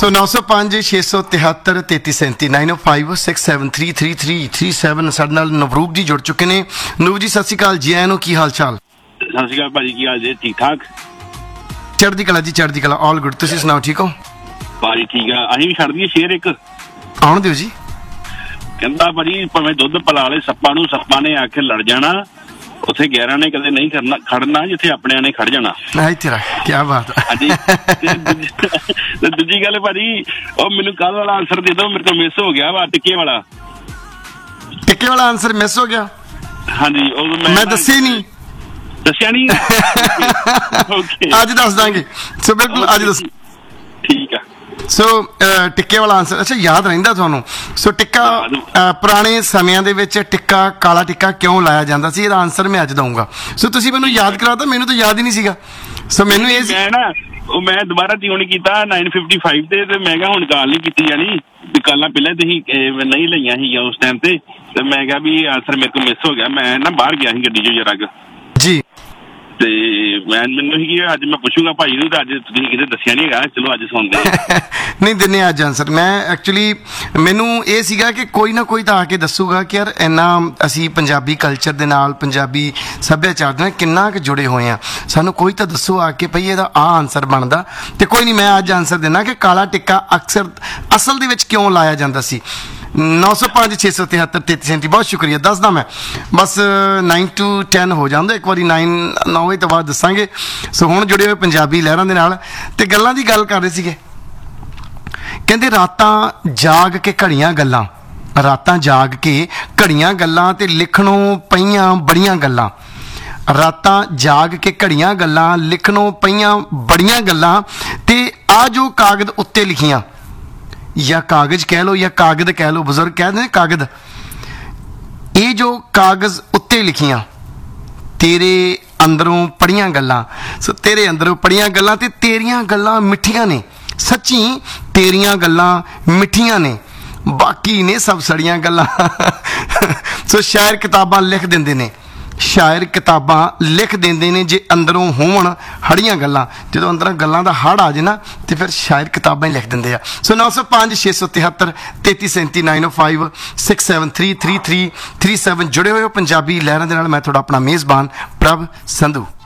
ਸੋ 905 673 3337 9056733337 ਸਾਡੇ ਨਾਲ ਨਵਰੂਪ ਜੀ ਜੁੜ ਚੁੱਕੇ ਨੇ। ਨਵਰੂਪ ਜੀ ਸਤਿ ਸ਼੍ਰੀ ਅਕਾਲ ਜੀ, ਆਇਆਂ ਨੂੰ ਕੀ ਹਾਲ ਚਾਲ? ਸਤਿ ਸ਼੍ਰੀ ਅਕਾਲ ਭਾਜੀ, ਕੀ ਹਾਲ ਜੀ? ਠੀਕ ਠਾਕ, ਚੜ੍ਹਦੀ ਕਲਾ ਜੀ, ਚੜ੍ਹਦੀ ਕਲਾ, ਆਲ ਗੁੱਡ। ਤੁਸੀਂ ਸੁਣਾਓ, ਠੀਕ ਹੋ? ਭਾਜੀ ਠੀਕ ਆ। ਅਸੀਂ ਵੀ ਛੱਡ ਦਈਏ ਸ਼ੇਰ ਇੱਕ, ਆਉਣ ਦਿਓ ਜੀ। ਕਹਿੰਦਾ ਭਾਜੀ ਭਾਵੇਂ ਦੁੱਧ ਪਿਲਾ ਲੈ ਸੱਪਾਂ ਨੂੰ, ਸੱਪਾਂ ਨੇ ਆ ਕੇ ਲੜ ਜਾਣਾ, ਉੱਥੇ 11 ਨੇ ਕਦੇ ਨਹੀਂ ਖੜਨਾ ਜਿੱਥੇ ਆਪਣਿਆਂ ਨੇ ਖੜ ਜਾਣਾ। ਤੇਰਾ ਕੀ ਬਾਤ ਹੈ। ਹਾਂਜੀ, ਤੇ ਦੂਜੀ ਗੱਲ ਭਾਜੀ, ਉਹ ਮੈਨੂੰ ਕੱਲ ਵਾਲਾ ਆਨਸਰ ਦੇ ਦਿਓ, ਮੇਰੇ ਤੋਂ ਮਿਸ ਹੋ ਗਿਆ ਵਾ, ਟਿੱਕੇ ਵਾਲਾ। ਟਿੱਕੇ ਵਾਲਾ ਆਨਸਰ ਮਿਸ ਹੋ ਗਿਆ? ਹਾਂਜੀ, ਉਹ ਮੈਂ ਦੱਸਿਆ ਨਹੀਂ। ਦੱਸਿਆ ਨਹੀਂ? ਅੱਜ ਦੱਸ ਦਾਂਗੇ। ਸੋ ਬਿਲਕੁਲ ਅੱਜ ਦੱਸ। ਠੀਕ ਆ। ਸੋ ਟਿੱਕੇ ਵਾਲਾ ਆਨਸਰ ਅੱਛਾ ਯਾਦ ਰਹਿੰਦਾ ਤੁਹਾਨੂੰ? ਸੋ ਟਿੱਕਾ ਪੁਰਾਣੇ ਸਮਿਆਂ ਦੇ ਵਿੱਚ ਟਿੱਕਾ, ਕਾਲਾ ਟਿੱਕਾ ਕਿਉਂ ਲਾਇਆ ਜਾਂਦਾ ਸੀ, ਇਹਦਾ ਆਨਸਰ ਮੈਂ ਅੱਜ ਦਊਂਗਾ। ਸੋ ਤੁਸੀਂ ਮੈਨੂੰ ਯਾਦ ਕਰਾਤਾ, ਮੈਨੂੰ ਤਾਂ ਯਾਦ ਹੀ ਨਹੀਂ ਸੀਗਾ। ਸੋ ਮੈਨੂੰ ਇਹ ਮੈਂ ਨਾ ਮੈਂ ਦੁਬਾਰਾ ਟਿਊਨ ਕੀਤਾ 955 ਤੇ ਮੈਂ ਕਿਹਾ ਹੁਣ ਕਾਲ ਨਹੀਂ ਕੀਤੀ ਜਾਣੀ, ਕਾਲਾਂ ਪਹਿਲਾਂ ਤੁਸੀਂ ਨਹੀਂ ਲਈਆਂ ਸੀਗੀਆਂ ਉਸ ਟਾਈਮ ਤੇ ਮੈਂ ਕਿਹਾ ਵੀ ਆਨਸਰ ਮੇਰੇ ਕੋਲ ਮਿਸ ਹੋ ਗਿਆ। ਮੈਂ ਨਾ ਬਾਹਰ ਗਿਆ ਸੀ ਗੱਡੀ 'ਚ ਜਰਾ ਜੀ, ਤੇ ਮੈਨੂੰ ਸੀ ਕਿ ਅੱਜ ਮੈਂ ਪੁੱਛੂਗਾ ਭਾਈ ਨੂੰ, ਤਾਂ ਅੱਜ ਤੁਸੀਂ ਕਿਤੇ ਦੱਸਿਆ ਨਹੀਂ ਹੈਗਾ। ਚਲੋ ਅੱਜ ਸੁਣਦੇ ਨਹੀਂ ਦਿੰਦੇ ਅੱਜ ਆਨਸਰ। ਮੈਂ ਐਕਚੁਅਲੀ ਮੈਨੂੰ ਇਹ ਸੀਗਾ ਕਿ ਕੋਈ ਨਾ ਕੋਈ ਤਾਂ ਆ ਕੇ ਦੱਸੂਗਾ ਕਿ ਯਾਰ ਇੰਨਾ ਅਸੀਂ ਪੰਜਾਬੀ ਕਲਚਰ ਦੇ ਨਾਲ, ਪੰਜਾਬੀ ਸੱਭਿਆਚਾਰ ਦੇ ਨਾਲ ਕਿੰਨਾ ਕੁ ਜੁੜੇ ਹੋਏ ਹਾਂ, ਸਾਨੂੰ ਕੋਈ ਤਾਂ ਦੱਸੋ ਆ ਕੇ ਭਈ ਇਹਦਾ ਆਹ ਆਨਸਰ ਬਣਦਾ। ਤੇ ਕੋਈ ਨਹੀਂ, ਮੈਂ ਅੱਜ ਆਨਸਰ ਦੇਣਾ ਕਿ ਕਾਲਾ ਟਿੱਕਾ ਅਕਸਰ ਅਸਲ ਦੇ ਵਿੱਚ ਕਿਉਂ ਲਾਇਆ ਜਾਂਦਾ ਸੀ। 905 673 3337 ਬਹੁਤ ਸ਼ੁਕਰੀਆ। ਦੱਸਦਾ ਮੈਂ ਬਸ 9 to 10 ਹੋ ਜਾਂਦਾ, ਇੱਕ ਵਾਰੀ 9 ਵਜੇ ਤੋਂ ਬਾਅਦ ਦੱਸਾਂਗੇ। ਸੋ ਹੁਣ ਜੁੜੇ ਹੋਏ ਪੰਜਾਬੀ ਲਹਿਰਾਂ ਦੇ ਨਾਲ ਤੇ ਗੱਲਾਂ ਦੀ ਗੱਲ ਕਰ ਰਹੇ ਸੀਗੇ। ਕਹਿੰਦੇ ਰਾਤਾਂ ਜਾਗ ਕੇ ਘੜੀਆਂ ਗੱਲਾਂ, ਰਾਤਾਂ ਜਾਗ ਕੇ ਘੜੀਆਂ ਗੱਲਾਂ ਤੇ ਲਿਖਣੋਂ ਪਈਆਂ ਬੜੀਆਂ ਗੱਲਾਂ। ਰਾਤਾਂ ਜਾਗ ਕੇ ਘੜੀਆਂ ਗੱਲਾਂ, ਲਿਖਣੋਂ ਪਈਆਂ ਬੜੀਆਂ ਗੱਲਾਂ, ਤੇ ਆ ਜੋ ਕਾਗਜ਼ ਉੱਤੇ ਲਿਖੀਆਂ, ਜਾਂ ਕਾਗਜ਼ ਕਹਿ ਲਓ ਜਾਂ ਕਾਗਜ਼ ਕਹਿ ਲਓ, ਬਜ਼ੁਰਗ ਕਹਿੰਦੇ ਨੇ ਕਾਗਜ਼। ਇਹ ਜੋ ਕਾਗਜ਼ ਉੱਤੇ ਲਿਖੀਆਂ, ਤੇਰੇ ਅੰਦਰੋਂ ਪੜੀਆਂ ਗੱਲਾਂ। ਸੋ ਤੇਰੇ ਅੰਦਰੋਂ ਪੜੀਆਂ ਗੱਲਾਂ ਤੇ ਤੇਰੀਆਂ ਗੱਲਾਂ ਮਿੱਠੀਆਂ ਨੇ, ਸੱਚੀ ਤੇਰੀਆਂ ਗੱਲਾਂ ਮਿੱਠੀਆਂ ਨੇ, ਬਾਕੀ ਨੇ ਸਭ ਸੜੀਆਂ ਗੱਲਾਂ। ਸੋ ਸ਼ਾਇਰ ਕਿਤਾਬਾਂ ਲਿਖ ਦਿੰਦੇ ਨੇ, ਸ਼ਾਇਰ ਕਿਤਾਬਾਂ ਲਿਖ ਦਿੰਦੇ ਨੇ ਜੇ ਅੰਦਰੋਂ ਹੋਣ ਹੜੀਆਂ ਗੱਲਾਂ। ਜਦੋਂ ਅੰਦਰੋਂ ਗੱਲਾਂ ਦਾ ਹੜ ਆ ਜਾਏ ਨਾ ਤੇ ਫਿਰ ਸ਼ਾਇਰ ਕਿਤਾਬਾਂ ਹੀ ਲਿਖ ਦਿੰਦੇ ਆ। ਸੋ 905 673 3337 905 673 3337 ਜੁੜੇ ਹੋਏ ਹੋ ਪੰਜਾਬੀ ਲਹਿਰਾਂ ਦੇ ਨਾਲ। ਮੈਂ ਤੁਹਾਡਾ ਆਪਣਾ ਮੇਜ਼ਬਾਨ ਪ੍ਰਭ ਸੰਧੂ।